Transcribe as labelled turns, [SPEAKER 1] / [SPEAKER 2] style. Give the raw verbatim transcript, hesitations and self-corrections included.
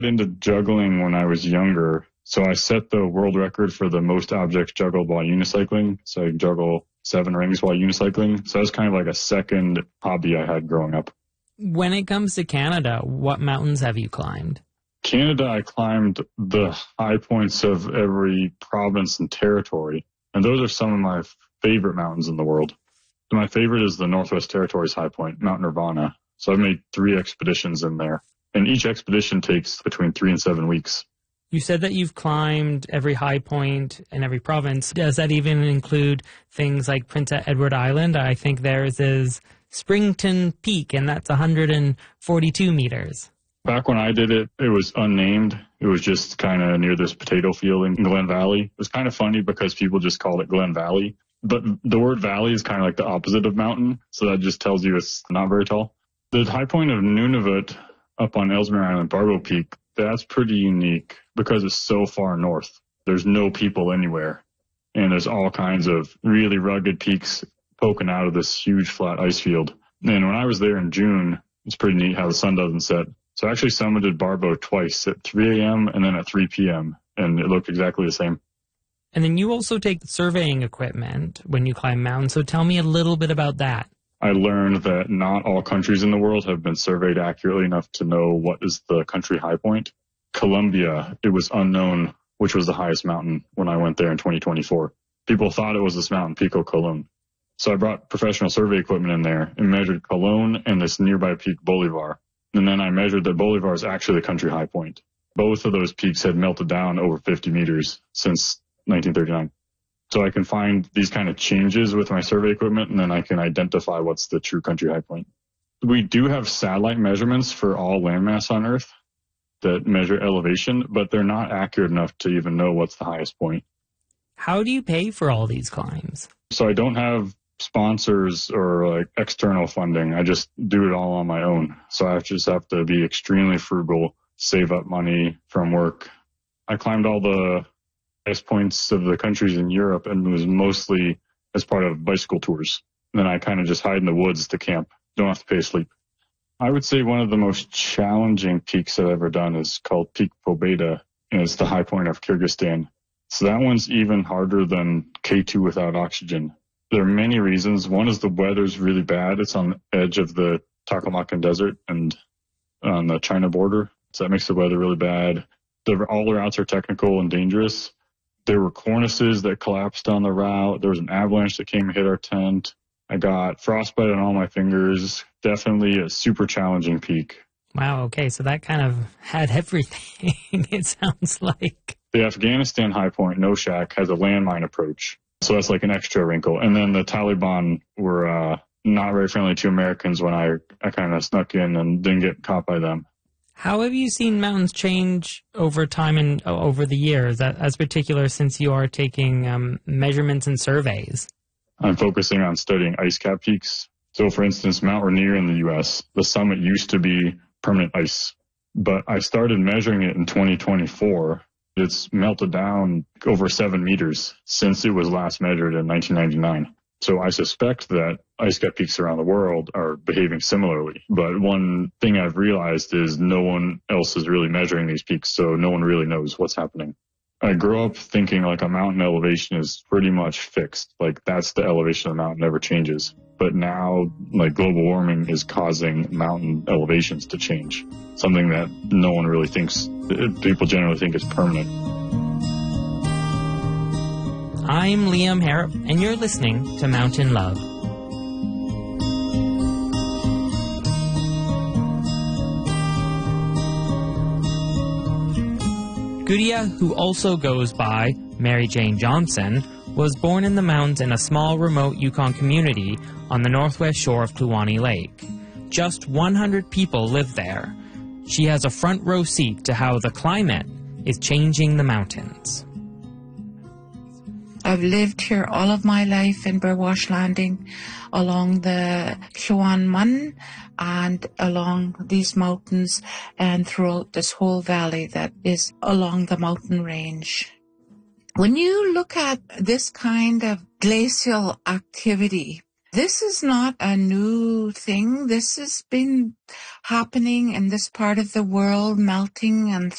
[SPEAKER 1] Into juggling when I was younger. So I set the world record for the most objects juggled while unicycling. So I juggle seven rings while unicycling. So that was kind of like a second hobby I had growing up.
[SPEAKER 2] When it comes to Canada, what mountains have you climbed?
[SPEAKER 1] Canada, I climbed the high points of every province and territory. And those are some of my favorite mountains in the world. My favorite is the Northwest Territories high point, Mount Nirvana. So I've made three expeditions in there. And each expedition takes between three and seven weeks.
[SPEAKER 2] You said that you've climbed every high point in every province. Does that even include things like Prince Edward Island? I think theirs is Springton Peak, and that's one hundred forty-two meters.
[SPEAKER 1] Back when I did it, it was unnamed. It was just kind of near this potato field in Glen Valley. It was kind of funny because people just called it Glen Valley. But the word valley is kind of like the opposite of mountain, so that just tells you it's not very tall. The high point of Nunavut up on Ellesmere Island, Barbeau Peak, that's pretty unique because it's so far north. There's no people anywhere. And there's all kinds of really rugged peaks poking out of this huge flat ice field. And when I was there in June, it's pretty neat how the sun doesn't set. So I actually summited Barbeau twice at three a.m. and then at three p.m. and it looked exactly the same.
[SPEAKER 2] And then you also take surveying equipment when you climb mountains. So tell me a little bit about that.
[SPEAKER 1] I learned that not all countries in the world have been surveyed accurately enough to know what is the country high point. Colombia, it was unknown which was the highest mountain when I went there in twenty twenty-four. People thought it was this mountain, Pico Colón. So I brought professional survey equipment in there and measured Colón and this nearby peak, Bolivar. And then I measured that Bolivar is actually the country high point. Both of those peaks had melted down over fifty meters since nineteen thirty-nine. So I can find these kind of changes with my survey equipment, and then I can identify what's the true country high point. We do have satellite measurements for all landmass on Earth that measure elevation, but they're not accurate enough to even know what's the highest point.
[SPEAKER 2] How do you pay for all these climbs?
[SPEAKER 1] So I don't have sponsors or like external funding. I just do it all on my own. So I just have to be extremely frugal, save up money from work. I climbed all the highest points of the countries in Europe and was mostly as part of bicycle tours. And then I kind of just hide in the woods to camp. Don't have to pay to sleep. I would say one of the most challenging peaks I've ever done is called Peak Pobeda, and it's the high point of Kyrgyzstan. So that one's even harder than K two without oxygen. There are many reasons. One is the weather's really bad. It's on the edge of the Taklamakan Desert and on the China border. So that makes the weather really bad. The, all the routes are technical and dangerous. There were cornices that collapsed on the route. There was an avalanche that came and hit our tent. I got frostbite on all my fingers. Definitely a super challenging peak.
[SPEAKER 2] Wow, okay, so that kind of had everything, it sounds like.
[SPEAKER 1] The Afghanistan high point, Noshak, has a landmine approach. So that's like an extra wrinkle. And then the Taliban were uh, not very friendly to Americans when I, I kind of snuck in and didn't get caught by them.
[SPEAKER 2] How have you seen mountains change over time and uh, over the years, as particular since you are taking um, measurements and surveys?
[SPEAKER 1] I'm focusing on studying ice cap peaks. So, for instance, Mount Rainier in the U S, the summit used to be permanent ice. But I started measuring it in twenty twenty-four. It's melted down over seven meters since it was last measured in nineteen ninety-nine. So I suspect that ice cap peaks around the world are behaving similarly. But one thing I've realized is no one else is really measuring these peaks, so no one really knows what's happening. I grew up thinking like a mountain elevation is pretty much fixed. Like that's the elevation of the mountain, never changes. But now like global warming is causing mountain elevations to change. Something that no one really thinks, people generally think is permanent.
[SPEAKER 2] I'm Liam Harrop, and you're listening to Mountain Love. Gudia, who also goes by Mary Jane Johnson, was born in the mountains in a small remote Yukon community on the northwest shore of Kluane Lake. Just one hundred people live there. She has a front row seat to how the climate is changing the mountains.
[SPEAKER 3] I've lived here all of my life in Burwash Landing, along the Kluane Mun and along these mountains and throughout this whole valley that is along the mountain range. When you look at this kind of glacial activity, this is not a new thing. This has been happening in this part of the world, melting and